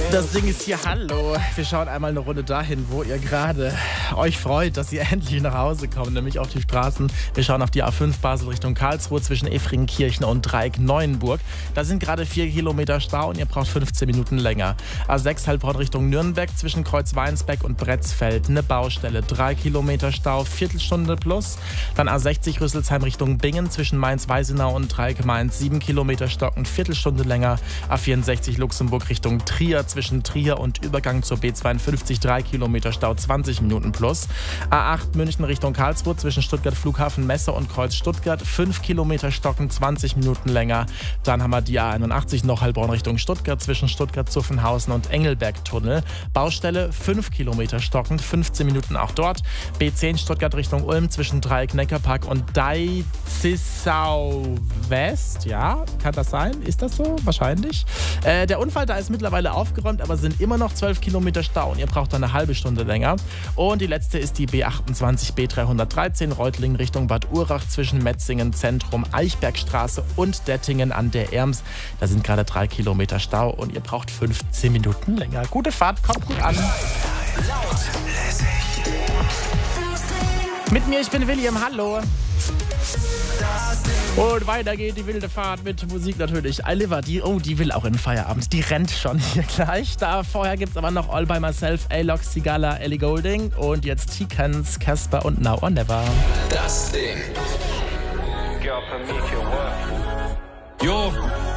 Das Ding ist hier, hallo. Wir schauen einmal eine Runde dahin, wo ihr gerade euch freut, dass ihr endlich nach Hause kommt, nämlich auf die Straßen. Wir schauen auf die A5 Basel Richtung Karlsruhe zwischen Efringkirchen und Dreieck-Neuenburg. Da sind gerade 4 Kilometer Stau und ihr braucht 15 Minuten länger. A6 Heilbronn Richtung Nürnberg zwischen Kreuzweinsbeck und Bretzfeld. Eine Baustelle, 3 Kilometer Stau, Viertelstunde plus. Dann A60 Rüsselsheim Richtung Bingen zwischen Mainz-Weisenau und Dreieck-Mainz. 7 Kilometer Stocken, Viertelstunde länger. A64 Luxemburg Richtung Trier zwischen Trier und Übergang zur B52 3 Kilometer Stau, 20 Minuten plus. A8 München Richtung Karlsruhe zwischen Stuttgart Flughafen Messe und Kreuz Stuttgart, 5 Kilometer Stocken, 20 Minuten länger. Dann haben wir die A81 noch Heilbronn Richtung Stuttgart zwischen Stuttgart-Zuffenhausen und Engelberg-Tunnel. Baustelle, 5 Kilometer stockend, 15 Minuten auch dort. B10 Stuttgart Richtung Ulm zwischen Dreieck-Neckarpark und Deizisau West. Ja, kann das sein? Ist das so? Wahrscheinlich. Der Unfall da ist mittlerweile aufgeräumt, aber sind immer noch 12 Kilometer Stau und ihr braucht dann eine halbe Stunde länger. Und die letzte ist die B28 B313 Reutlingen Richtung Bad Urach zwischen Metzingen Zentrum, Eichbergstraße und Dettingen an der Erms. Da sind gerade 3 Kilometer Stau und ihr braucht 15 Minuten länger. Gute Fahrt, kommt gut an. Laut, lässig. Mit mir, ich bin William, hallo. Und weiter geht die wilde Fahrt mit Musik natürlich. Oliver, die will auch in den Feierabend. Die rennt schon hier gleich. Da vorher gibt es aber noch All By Myself, A-Lock, Sigala, Ellie Goulding und jetzt T-Kens, Casper und Now or Never. Das Ding. Jo,